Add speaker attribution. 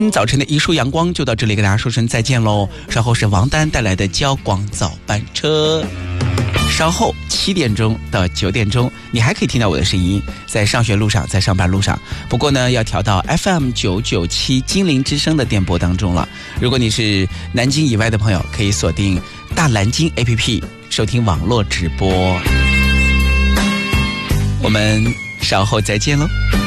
Speaker 1: 早晨的一束阳光就到这里跟大家说声再见喽。稍后是王丹带来的交广早班车，稍后7点钟到9点钟你还可以听到我的声音，在上学路上，在上班路上。不过呢，要调到 FM997 金陵之声的电波当中了。如果你是南京以外的朋友，可以锁定大蓝鲸 APP 收听网络直播。我们稍后再见喽。